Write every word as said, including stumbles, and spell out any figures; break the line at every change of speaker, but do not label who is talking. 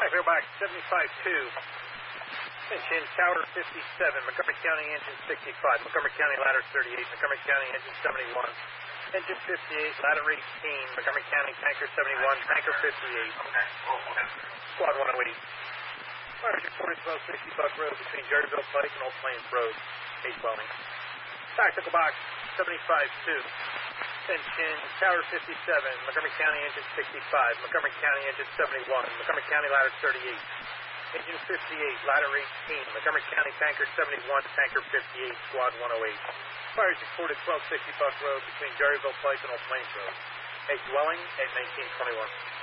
Back back seventy-five two. Engine Tower fifty-seven. Montgomery County engine sixty-five. Montgomery County ladder thirty-eight. Montgomery County engine seventy-one. Engine fifty-eight. Ladder eighteen. Montgomery County tanker seventy-one. Tanker fifty-eight. Squad one oh eight. Fire reported twelve sixty Buck Road between Jerryville Pike and Old Plains Road. eight Welding. Tactical box seventy-five two. Engine Tower fifty-seven. Montgomery County engine sixty-five. Montgomery County engine seventy-one. Montgomery County ladder thirty-eight. Engine fifty-eight. Ladder eighteen. Montgomery County tanker seventy-one. Tanker fifty-eight. Squad one oh eight. Fires reported twelve sixty Buck Road between Jerryville Pike and Old Plains Road. eight Dwelling. eight nineteen twenty-one.